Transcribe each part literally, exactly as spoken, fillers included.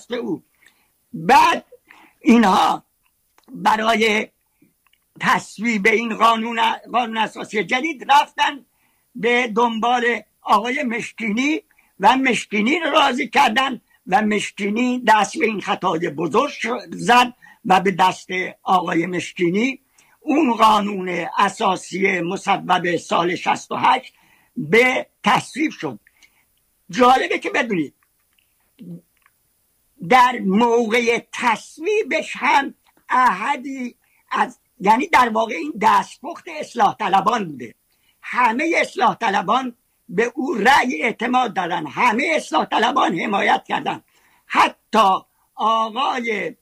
دست او. بعد اینها برای تصویب این قانون قانون اساسی جدید رفتن به دنبال آقای مشکینی و مشکینی رو راضی کردن و مشکینی دست به این خطای بزرگ زد و به دست آقای مشکینی اون قانون اساسی مصوب سال شصت و هشت به تصویب شد. جالبه که بدونید در موقع تصویبش هم احدی از، یعنی در واقع این دستپخت اصلاح طلبان بوده. همه اصلاح طلبان به او رأی اعتماد دادن، همه اصلاح طلبان حمایت کردن. حتی آقای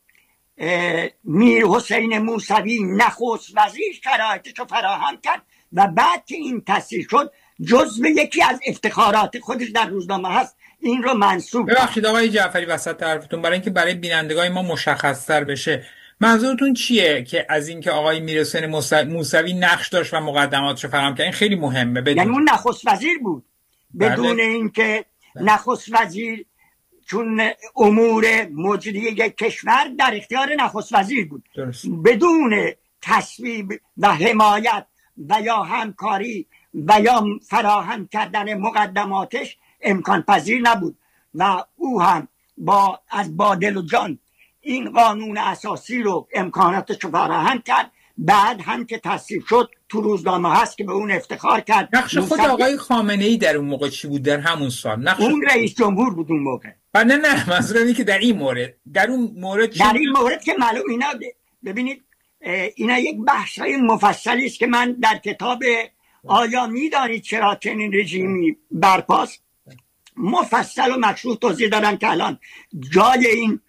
میر حسین موسوی نخست وزیر شرایطش رو فراهم کرد و بعد که این تصریح شد جزو یکی از افتخارات خودش در روزنامه هست این رو منسوب. ببخشید آقای جعفری وسط حرفتون، برای اینکه برای بینندگان ما مشخص‌تر بشه، منظورتون چیه که از اینکه آقای میر حسین موسوی نقش داشت و مقدماتش رو فراهم کرد؟ این خیلی مهمه بدون. یعنی اون نخست وزیر بود بدون بله. اینکه نخست وزیر، چون امور مجریه کشور در اختیار نخست وزیر بود، درست. بدون تصویب و حمایت و یا همکاری و یا فراهم کردن مقدماتش امکان پذیر نبود و او هم با از با دل و جان این قانون اساسی رو امکاناتش رو فراهم کرد. بعد هم که تصویب شد تو روزنامه هست که به اون افتخار کرد. نقش خود آقای خامنه ای در اون موقع چی بود در همون سال؟ نقش اون رئیس جمهور بود اون موقع. نه نه منظورم اینه که در این مورد در اون مورد در این مورد که معلوم اینا ببینید اینا یک بحث‌های مفصلی است که من در کتاب آیا می‌دانید چرا چنین رژیمی برپاست مفصل و مشروح توضیح دادم که الان جای این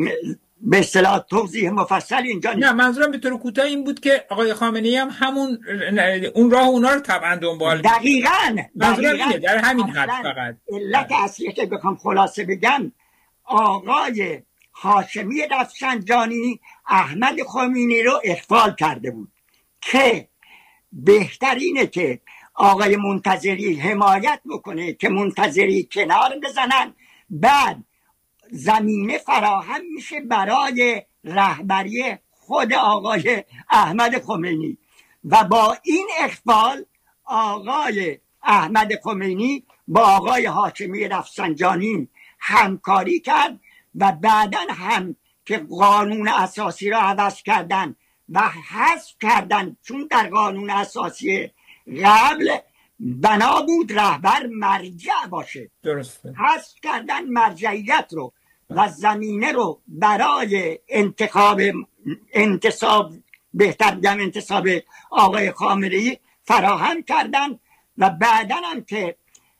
به اصطلاح توضیح مفصل اینجا نیست. نه منظورم به طور کوتاه این بود که آقای خامنه‌ای هم همون اون راه اونا رو طبعا دنبال کرد. دقیقاً دقیقاً در همین حد فقط علت اصلی که بخوام خلاصه بگم، آقای هاشمی رفسنجانی احمد خمینی رو اخفال کرده بود که بهترینه که آقای منتظری حمایت بکنه که منتظری کنار بزنن، بعد زمینه فراهم میشه برای رهبری خود آقای احمد خمینی و با این اخفال آقای احمد خمینی با آقای هاشمی رفسنجانی همکاری کرد و بعداً هم که قانون اساسی را عوض کردن و حذف کردن، چون در قانون اساسی قبل بنا بود رهبر مرجع باشه، درسته، حذف کردن مرجعیت رو و زمینه رو برای انتخاب انتصاب بهتر بگم انتصاب آقای خامنه‌ای فراهم کردن و بعداً هم که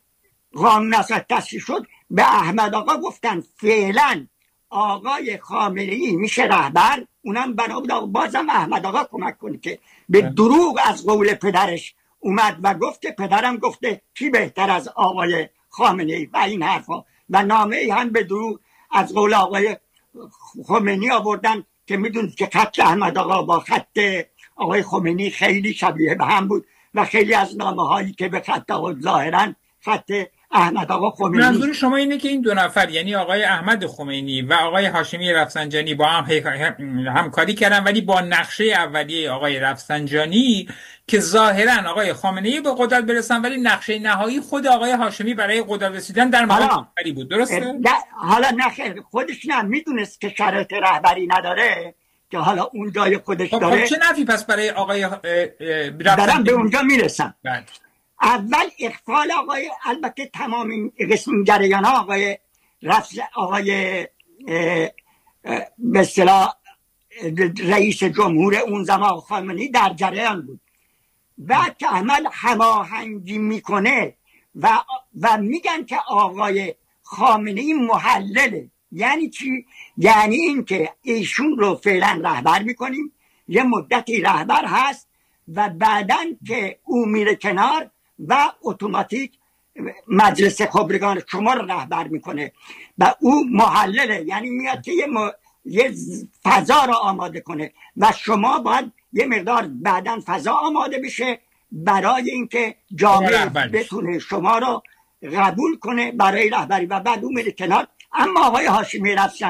قانون اساسی تصویب شد به احمد آقا گفتن فعلا آقای خامنه‌ای میشه رهبر، اونم بنا بود بازم احمد آقا کمک کنه که به دروغ از قول پدرش اومد و گفت که پدرم گفته کی بهتر از آقای خامنه‌ای و این حرفا و نامه ای هم به دروغ از قول آقای خمینی آوردن که میدونید که خط احمد آقا با خط آقای خمینی خیلی شبیه به هم بود و خیلی از نامه هایی که به خط آقا ظاهرا خط احمد آقا خمینی. منظور شما اینه که این دو نفر یعنی آقای احمد خمینی و آقای هاشمی رفسنجانی با هم همکاری کردن ولی با نقشه اولیه آقای رفسنجانی که ظاهرا آقای خامنه‌ای به قدرت برسن ولی نقشه نهایی خود آقای هاشمی برای قدرت رسیدن در مقام رهبری بود، درسته؟ حالا نه خودش نه میدونست که شرایط رهبری نداره که حالا اون جای خودش خب داره. خب چه نفی پس برای آقای رفسنجانی دارم به اونجا میرسم. بله. اول اخفال آقای البته تمام قسم جریان ها آقای رفس آقای به اصطلاح رئیس جمهور اون زمان خامنه‌ای در جریان بود. بعد که عمل هماهنگی میکنه و و میگن که آقای خامنه‌ای محلله. یعنی چی؟ یعنی این که ایشون رو فعلا رهبر میکنیم، یه مدتی رهبر هست و بعدن که او میره کنار و اتوماتیک مجلس خبرگان شما رو رهبر میکنه و او محلله، یعنی میاد که یه, م... یه فضا رو آماده کنه و شما باید یه مقدار بعدن فضا آماده بشه برای اینکه جامعه بتونه شما رو قبول کنه برای رهبری و بعد او میره کنار. اما آقای هاشمی رفسنجانی